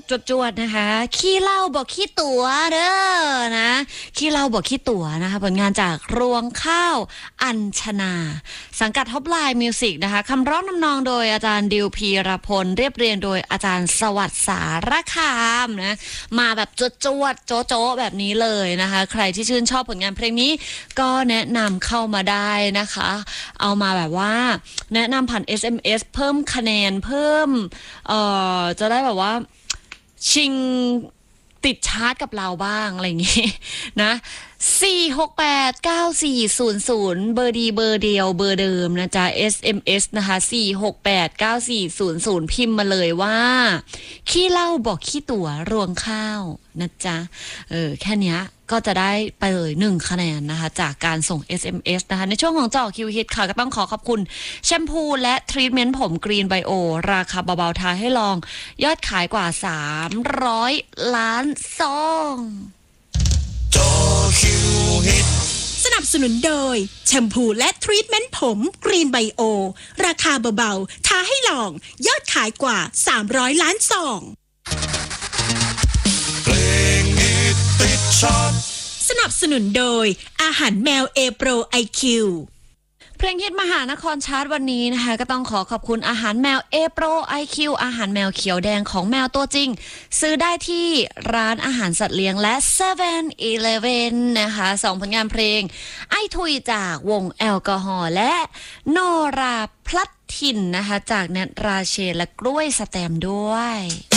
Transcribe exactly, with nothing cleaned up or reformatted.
จวดๆนะคะขี้เล่าบอกขี้ตัวเด้อนะขี้เล่าบอกขี้ตัวนะคะผลงานจากรวงข้าวอัญชนาสังกัดท็อปไลน์มิวสิกนะคะคำร้องนำนองโดยอาจารย์ดิวพีรพลเรียบเรียงโดยอาจารย์สวัสดิ์สารคามนะมาแบบจวดจวดโจ๊ะโจ๊ะแบบนี้เลยนะคะใครที่ชื่นชอบผลงานเพลงนี้ก็แนะนำเข้ามาได้นะคะเอามาแบบว่าแนะนำผ่าน เอส เอ็ม เอส เพิ่มคะแนนเพิ่มเอ่อจะได้แบบว่าชิงติดชาร์ตกับเราบ้างอะไรอย่างงี้นะสี่ หก แปด เก้า สี่ ศูนย์ ศูนย์เบอร์ดีเบอร์เดียวเบอร์เดิมนะจ๊ะ เอส เอ็ม เอส นะคะสี่ หก แปด เก้า สี่ ศูนย์ ศูนย์พิมพ์มาเลยว่าขี้เล่าบอกขี้ตั๋วรวงข้าวนะจ๊ะเออแค่เนี้ยก็จะได้ไปเลยหนึ่งคะแนนนะคะจากการส่ง เอส เอ็ม เอส นะคะในช่วงของเจาะคิวฮิตค่ะก็ต้องขอขอบคุณแชมพูและทรีทเมนต์ผมกรีนไบโอราคาเบาๆทาให้ลองยอดขายกว่าสามร้อยล้านซองสนับสนุนโดยแชมพูและทรีทเมนต์ผมกรีนไบโอราคาเบาๆทาให้ลองยอดขายกว่าสามร้อยล้านซองสนับสนุนโดยอาหารแมวเอโปรไอคิวเพลงฮิตมหานครชาร์ตวันนี้นะคะก็ต้องขอขอบคุณอาหารแมว A Pro ไอ คิว อาหารแมวเขียวแดงของแมวตัวจริงซื้อได้ที่ร้านอาหารสัตว์เลี้ยงและ เซเว่น อีเลฟเว่น นะคะสองผลงานเพลงไอทุยจากวงแอลกอฮอล์และโนราพลัดถิ่นนะคะจากแนทราเชนและกล้วยสแตมด้วย